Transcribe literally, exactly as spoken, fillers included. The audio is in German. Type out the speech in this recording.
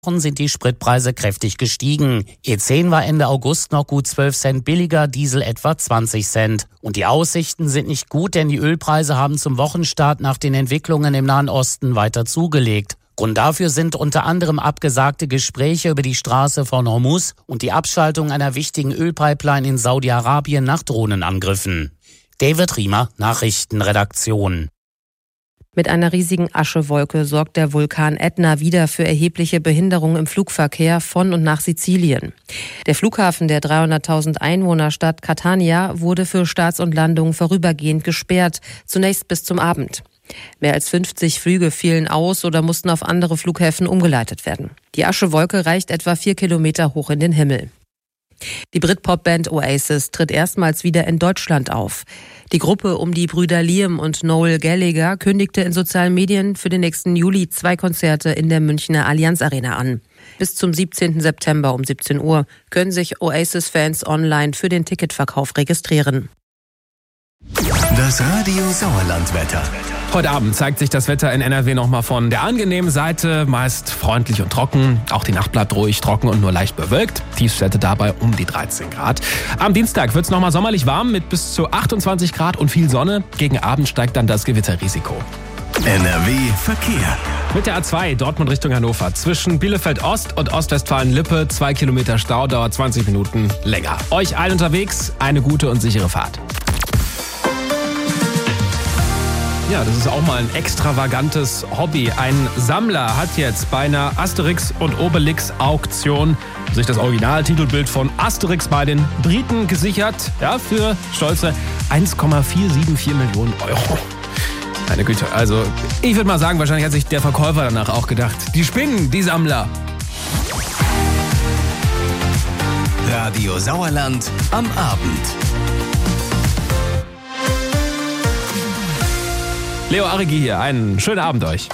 sind die Spritpreise kräftig gestiegen. E zehn war Ende August noch gut zwölf Cent billiger, Diesel etwa zwanzig Cent. Und die Aussichten sind nicht gut, denn die Ölpreise haben zum Wochenstart nach den Entwicklungen im Nahen Osten weiter zugelegt. Grund dafür sind unter anderem abgesagte Gespräche über die Straße von Hormuz und die Abschaltung einer wichtigen Ölpipeline in Saudi-Arabien nach Drohnenangriffen. David Riemer, Nachrichtenredaktion. Mit einer riesigen Aschewolke sorgt der Vulkan Ätna wieder für erhebliche Behinderungen im Flugverkehr von und nach Sizilien. Der Flughafen der dreihunderttausend Einwohnerstadt Catania wurde für Starts und Landungen vorübergehend gesperrt, zunächst bis zum Abend. Mehr als fünfzig Flüge fielen aus oder mussten auf andere Flughäfen umgeleitet werden. Die Aschewolke reicht etwa vier Kilometer hoch in den Himmel. Die Britpop-Band Oasis tritt erstmals wieder in Deutschland auf. Die Gruppe um die Brüder Liam und Noel Gallagher kündigte in sozialen Medien für den nächsten Juli zwei Konzerte in der Münchner Allianz Arena an. Bis zum siebzehnten September um siebzehn Uhr können sich Oasis-Fans online für den Ticketverkauf registrieren. Das Radio Sauerland-Wetter. Heute Abend zeigt sich das Wetter in N R W nochmal von der angenehmen Seite, meist freundlich und trocken. Auch die Nacht bleibt ruhig, trocken und nur leicht bewölkt. Tiefstwerte dabei um die dreizehn Grad. Am Dienstag wird es nochmal sommerlich warm mit bis zu achtundzwanzig Grad und viel Sonne. Gegen Abend steigt dann das Gewitterrisiko. N R W Verkehr. Mit der A zwei Dortmund Richtung Hannover. Zwischen Bielefeld Ost und Ostwestfalen-Lippe zwei Kilometer Stau, dauert zwanzig Minuten länger. Euch allen unterwegs eine gute und sichere Fahrt. Ja, das ist auch mal ein extravagantes Hobby. Ein Sammler hat jetzt bei einer Asterix- und Obelix-Auktion sich das Originaltitelbild von Asterix bei den Briten gesichert. Ja, für stolze eins Komma vier sieben vier Millionen Euro. Meine Güte, also ich würde mal sagen, wahrscheinlich hat sich der Verkäufer danach auch gedacht, die spinnen, die Sammler. Radio Sauerland am Abend. Leo Arregi hier, einen schönen Abend euch.